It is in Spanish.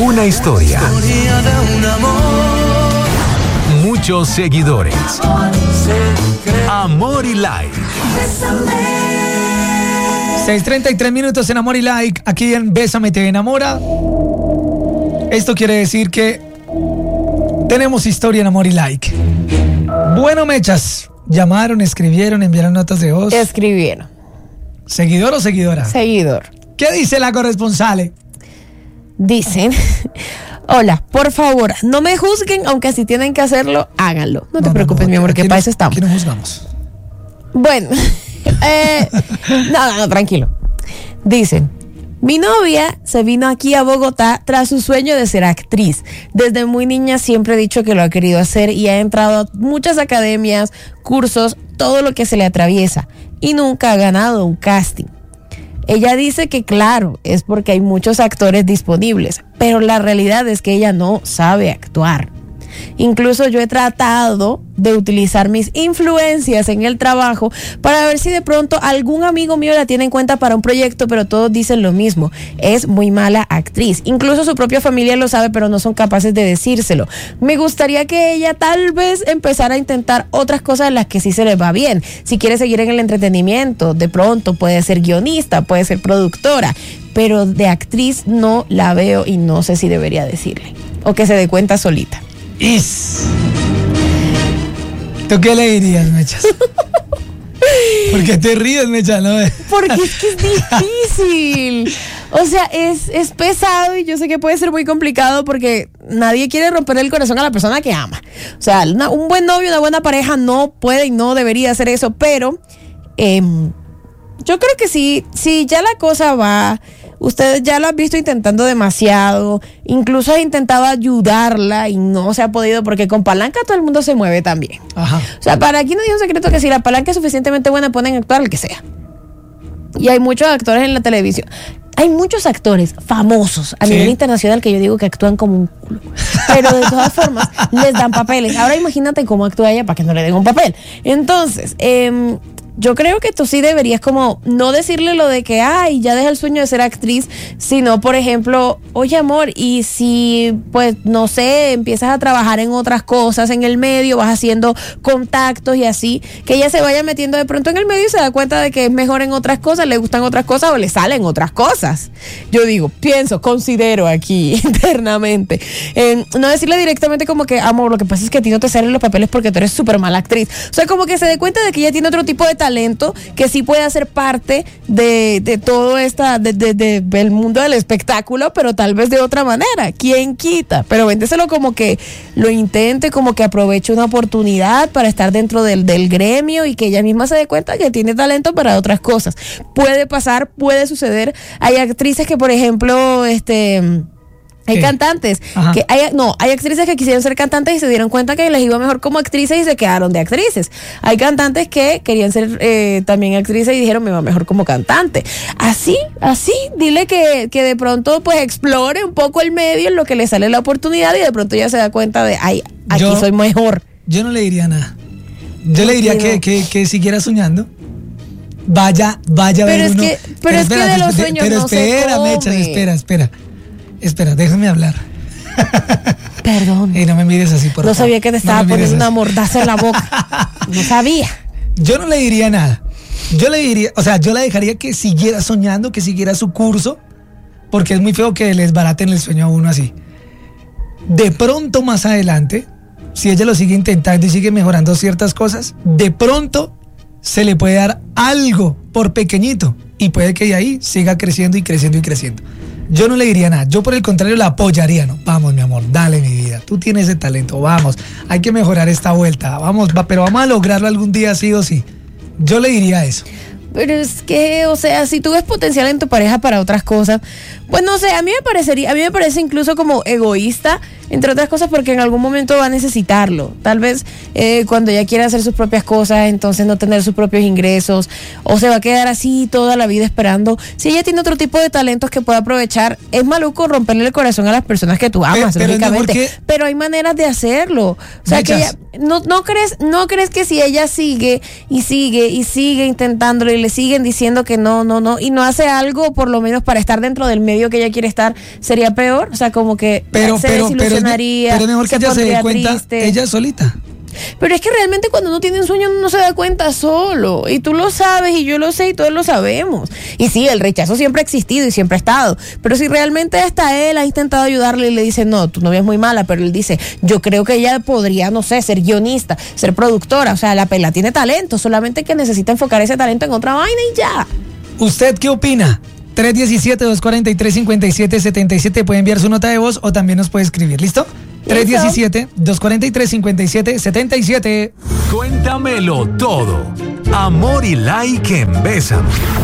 Una historia. Muchos seguidores. Amor y like. 6:33 minutos en Amor y Like, aquí en Bésame Te Enamora. Esto quiere decir que tenemos historia en Amor y Like. Bueno, mechas, llamaron, escribieron, enviaron notas de voz. Escribieron. ¿Seguidor o seguidora? Seguidor. ¿Qué dice la corresponsal? Dicen, hola, por favor, no me juzguen, aunque si tienen que hacerlo, háganlo. No te preocupes, mi amor, que para eso estamos. Aquí no juzgamos. Bueno, no, tranquilo. Dicen, mi novia se vino aquí a Bogotá tras su sueño de ser actriz. Desde muy niña siempre he dicho que lo ha querido hacer y ha entrado a muchas academias, cursos, todo lo que se le atraviesa y nunca ha ganado un casting. Ella dice que claro, es porque hay muchos actores disponibles, pero la realidad es que ella no sabe actuar. Incluso yo he tratado de utilizar mis influencias en el trabajo para ver si de pronto algún amigo mío la tiene en cuenta para un proyecto, pero todos dicen lo mismo, es muy mala actriz. Incluso su propia familia lo sabe, pero no son capaces de decírselo. Me gustaría que ella tal vez empezara a intentar otras cosas en las que sí se le va bien. Si quiere seguir en el entretenimiento, de pronto puede ser guionista, puede ser productora, pero de actriz no la veo y no sé si debería decirle o que se dé cuenta solita. ¿Tú qué le dirías, mechas? ¿Por qué te ríes, mecha? ¿No? Porque es que es difícil. O sea, es pesado y yo sé que puede ser muy complicado porque nadie quiere romper el corazón a la persona que ama. O sea, un buen novio, una buena pareja no puede y no debería hacer eso, pero yo creo que si ya la cosa va, ustedes ya lo han visto intentando demasiado, incluso ha intentado ayudarla y no se ha podido porque con palanca todo el mundo se mueve también. Ajá. O sea, para aquí no es un secreto que si la palanca es suficientemente buena pueden actuar el que sea. Y hay muchos actores en la televisión. Hay muchos actores famosos a nivel internacional que yo digo que actúan como un culo. Pero de todas formas les dan papeles. Ahora imagínate cómo actúa ella para que no le den un papel. Entonces, yo creo que tú sí deberías como no decirle lo de que ay, ya deja el sueño de ser actriz, sino por ejemplo, oye amor, y si pues no sé, empiezas a trabajar en otras cosas en el medio, vas haciendo contactos y así, que ella se vaya metiendo de pronto en el medio y se da cuenta de que es mejor en otras cosas, le gustan otras cosas o le salen otras cosas. Yo digo, considero aquí internamente, no decirle directamente como que amor, lo que pasa es que a ti no te salen los papeles porque tú eres súper mala actriz. O sea, como que se dé cuenta de que ella tiene otro tipo de talento que sí puede hacer parte de todo del mundo del espectáculo, pero tal vez de otra manera. ¿Quién quita? Pero véndeselo como que lo intente, como que aproveche una oportunidad para estar dentro del gremio y que ella misma se dé cuenta que tiene talento para otras cosas. Puede pasar, puede suceder. Hay actrices que, por ejemplo, hay cantantes que hay actrices que quisieron ser cantantes y se dieron cuenta que les iba mejor como actrices y se quedaron de actrices. Hay cantantes que querían ser también actrices y dijeron me va mejor como cantante. Así, dile que de pronto pues explore un poco el medio en lo que le sale la oportunidad y de pronto ya se da cuenta de aquí soy mejor. Yo no le diría nada. Yo le diría que siguiera soñando. Vaya a ver uno. Pero es que de los sueños no se come. Mecha, espera, déjame hablar. Perdón. Y no me mires así, por favor. No sabía que te estaba poniendo una mordaza en la boca. No sabía. Yo no le diría nada. Yo la dejaría que siguiera soñando, que siguiera su curso, porque es muy feo que les baraten el sueño a uno así. De pronto más adelante, si ella lo sigue intentando y sigue mejorando ciertas cosas, de pronto se le puede dar algo por pequeñito y puede que de ahí siga creciendo y creciendo y creciendo. Yo no le diría nada, yo por el contrario la apoyaría, ¿no? Vamos, mi amor, dale mi vida, tú tienes ese talento, vamos, hay que mejorar esta vuelta, pero vamos a lograrlo algún día sí o sí. Yo le diría eso. Pero es que, o sea, si tú ves potencial en tu pareja para otras cosas, pues no sé, a mí me parece incluso como egoísta, entre otras cosas porque en algún momento va a necesitarlo. Tal vez cuando ella quiera hacer sus propias cosas, entonces no tener sus propios ingresos, o se va a quedar así toda la vida esperando. Si ella tiene otro tipo de talentos que puede aprovechar, es maluco romperle el corazón a las personas que tú amas, lógicamente. Pero hay maneras de hacerlo. O sea, que ella, ¿no crees que si ella sigue intentándolo y le siguen diciendo que no, y no hace algo por lo menos para estar dentro del medio medio que ella quiere estar sería peor, o sea, como que se desilusionaría, pero mejor que ella se dé cuenta triste. ella solita. Pero es que realmente cuando uno tiene un sueño uno no se da cuenta solo. Y tú lo sabes y yo lo sé y todos lo sabemos. Y sí, el rechazo siempre ha existido y siempre ha estado. Pero si realmente hasta él ha intentado ayudarle y le dice, no, tu novia es muy mala, pero él dice, yo creo que ella podría, no sé, ser guionista, ser productora. O sea, la pela tiene talento, solamente que necesita enfocar ese talento en otra vaina y ya. ¿Usted qué opina? 317-243-5777. Puede enviar su nota de voz o también nos puede escribir. ¿Listo? 317-243-5777. Cuéntamelo todo. Amor y like en Bésame.